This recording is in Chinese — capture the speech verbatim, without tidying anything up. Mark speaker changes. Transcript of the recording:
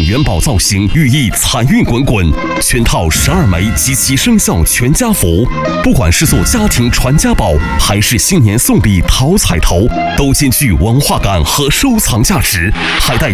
Speaker 1: 元宝造型，寓意财运滚滚。全套十二枚集齐生肖全家福，不管是做家庭传家宝，还是新年送礼讨彩头，都兼具文化感和收藏价值，还带